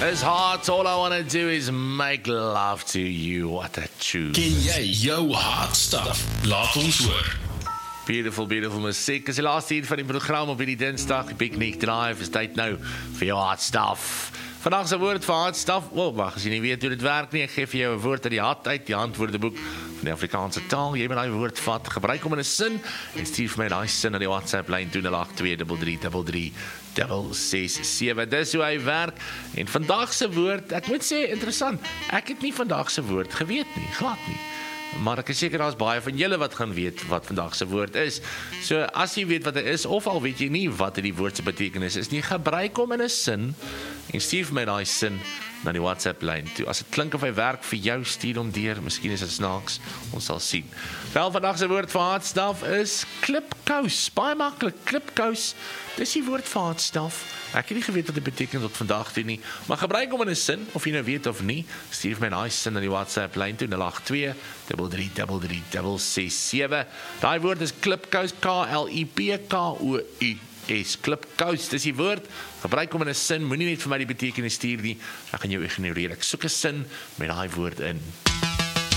It's hot, all I want to do is make love to you. What a tune. Ken jy jou hard stuff? Laat ons hoor. Beautiful, beautiful musiek. Is die laaste uur van die program op hierdie Dinsdag, die Picnic Drive, is tyd nou vir jou hard stuff. Vandag se woord vir hard stuff, wag, as jy nie weet hoe dit werk nie, ek gee vir jou 'n woord uit die hat uit, die handwoordeboek van die Afrikaanse taal. Jy moet daai woord vat, gebruik hom in 'n sin en stuur vir my daai sin aan die WhatsApp lyn 0823333667. Dis hoe hy werk. En vandag se woord, ek moet sê interessant. Ek het nie vandag se woord geweet nie, glad nie. Maar ek is seker daar's baie van julle wat gaan weet wat vandag se woord is. So as jy weet wat dit is of al weet jy nie wat die woord se betekenis is nie, gebruik hom in 'n sin en stuur vir my daai sin na die WhatsApp lyn toe. As dit klink of hy werk vir jou, stuur hom deur. Miskien is dit snaaks. Ons sal sien. Wel, vandag se woord vir hard stuff is klipkous. Baie maklik, klipkous. Dis die woord vir hard stuff. Ek het nie geweet wat dit beteken tot vandag toe nie, maar gebruik hom in 'n sin of jy nou weet of nie. Stuur my daai sin na die WhatsApp lyn toe 0823333667. Daai woord is klipkous, KLIPKOUS. Klipkous, dis die woord. Gebruik hom in 'n sin. Moenie net vir my die betekenis stuur nie. Ek gaan jou ignoreer. Ek soek 'n sin met daai woord in.